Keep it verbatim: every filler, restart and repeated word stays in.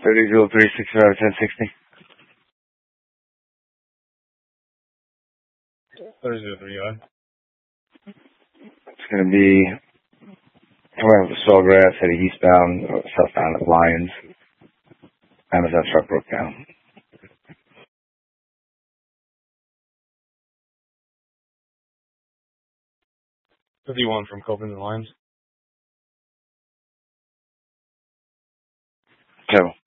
thirty zero three six five ten sixty. thirty zero three, yeah. It's going to be around the Sawgrass, heading eastbound, or southbound at Lyons. Amazon truck broke down. fifty-one from Copeland and Lyons. Kevin.